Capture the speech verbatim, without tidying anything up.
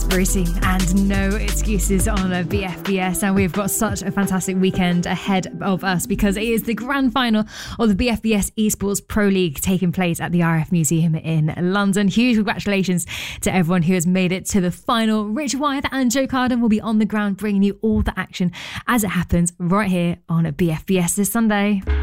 Brucey and No Excuses on a B F B S, and we've got such a fantastic weekend ahead of us because it is the grand final of the B F B S Esports Pro League taking place at the R F Museum in London. Huge congratulations to everyone who has made it to the final. Rich Wyeth and Joe Carden will be on the ground bringing you all the action as it happens right here on a B F B S this Sunday.